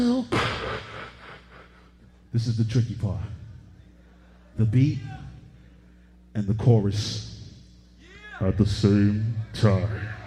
This is the tricky part. The beat and the chorus at the same time.